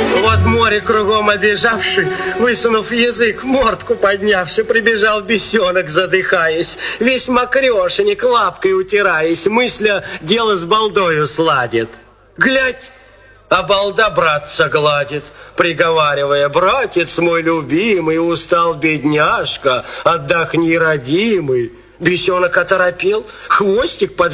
Вот море кругом обежавший, высунув язык, мордку поднявший, прибежал бесенок, задыхаясь, весь мокрешенек, лапкой утираясь, мысля, дело с балдою сладит. Глядь, а балда братца гладит, приговаривая: братец мой любимый, устал бедняжка, отдохни, родимый. Бесенок оторопел, хвостик под